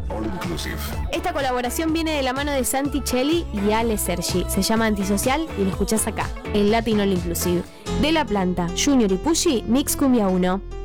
All Inclusive. Esta colaboración viene de la mano de Santi Cheli y Ale Sergi. Se llama Antisocial y lo escuchás acá, en Latin All Inclusive. De La Planta, Junior y Pushy, Mix Cumbia 1.